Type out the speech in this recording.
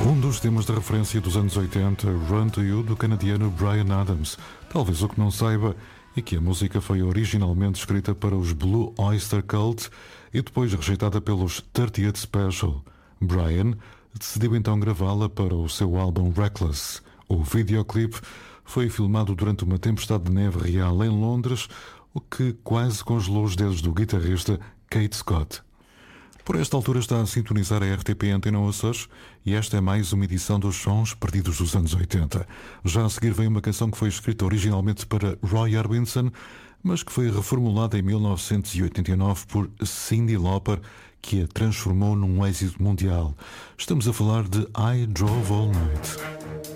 Um dos temas de referência dos anos 80, Run to You, do canadiano Bryan Adams. Talvez o que não saiba é que a música foi originalmente escrita para os Blue Oyster Cult e depois rejeitada pelos 30th Special. Bryan decidiu então gravá-la para o seu álbum Reckless. O videoclipe foi filmado durante uma tempestade de neve real em Londres, o que quase congelou os dedos do guitarrista Kate Scott. Por esta altura está a sintonizar a RTP Antena Açores e esta é mais uma edição dos Sons Perdidos dos anos 80. Já a seguir vem uma canção que foi escrita originalmente para Roy Orbison, mas que foi reformulada em 1989 por Cyndi Lauper, que a transformou num êxito mundial. Estamos a falar de I Drove All Night.